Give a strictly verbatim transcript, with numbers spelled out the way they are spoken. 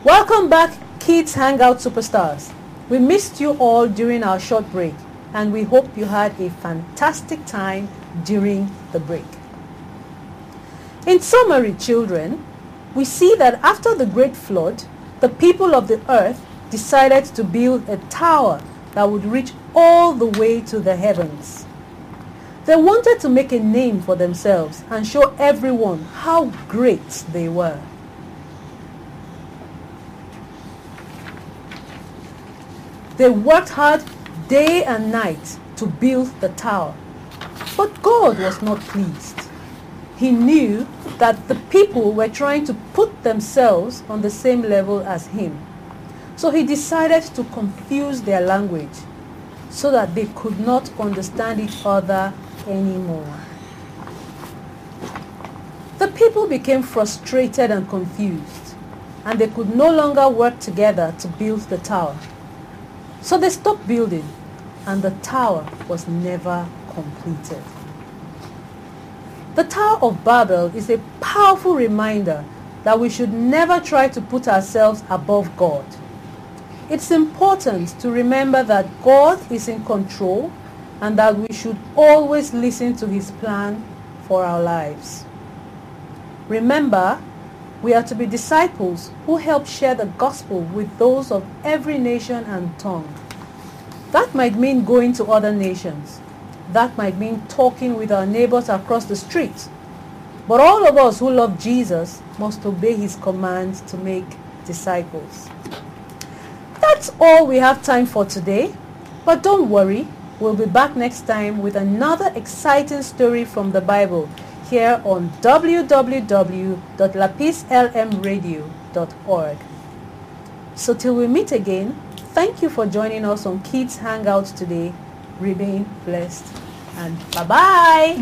Welcome back, Kids Hangout Superstars. We missed you all during our short break, and we hope you had a fantastic time during the break. In summary, children, we see that after the great flood, the people of the earth decided to build a tower that would reach all the way to the heavens. They wanted to make a name for themselves and show everyone how great they were. They worked hard day and night to build the tower. But God was not pleased. He knew that the people were trying to put themselves on the same level as Him. So He decided to confuse their language so that they could not understand each other anymore. The people became frustrated and confused, and they could no longer work together to build the tower. So they stopped building, and the tower was never completed. The Tower of Babel is a powerful reminder that we should never try to put ourselves above God. It's important to remember that God is in control and that we should always listen to His plan for our lives. Remember, we are to be disciples who help share the gospel with those of every nation and tongue. That might mean going to other nations. That might mean talking with our neighbors across the street. But all of us who love Jesus must obey His commands to make disciples. That's all we have time for today. But don't worry, we'll be back next time with another exciting story from the Bible here on w w w dot lapis l m radio dot org. So till we meet again, thank you for joining us on Kids Hangout today. Remain blessed and bye-bye.